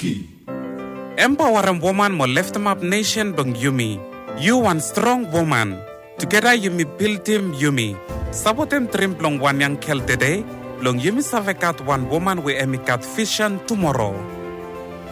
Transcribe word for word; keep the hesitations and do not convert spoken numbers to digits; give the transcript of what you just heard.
Yuki. Empower a woman mo lift up nation bang Yumi. You one strong woman. Together Yumi build him Yumi. Sabotem trim plong one yang kel today. Long Yumi savekat one woman we emikat vision tomorrow.